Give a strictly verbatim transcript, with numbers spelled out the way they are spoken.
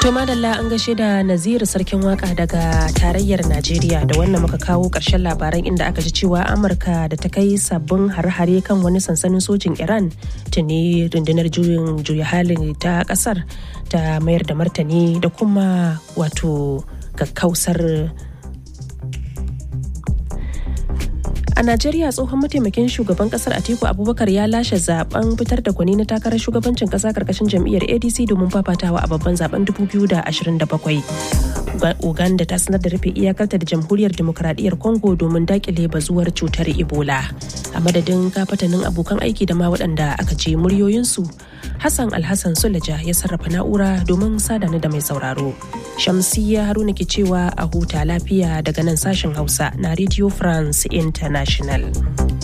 To madalla an gaishe da Naziru sarkin waka daga tarayyar Najeriya da wannan muka kawo ƙarshen labaran inda aka ji cewa Amurka da ta kai sabbin hare-hare kan wani sansanin sojin Iran tuni rundunar juyin juya halin ta ƙasar ta mayar da martani da kuma wato kakkausar. A Najeriya tsohon mataimakin shugaban kasar Atiku Abubakar ya lashe zaben fitar da gwani na takarar shugabancin kasa karkashin jam'iyyar A D C domin fafatawa a babban zaben dubu biyu da ashirin da bakwai. Uganda ta sanar da rufe iyakarta da jamhuriyar demokradiyyar Congo domin dakile bazuwar cutar Ebola. A madadin kafatanin abokan aiki da ma waɗanda aka ce muryoyinsu, Hassan Alhassan Sulaja ya sarrafa na'ura domin sadana da mai sauraro. Shamsiyya Haruna ke cewa a huta lafiya daga nan sashen Hausa na Radio France International.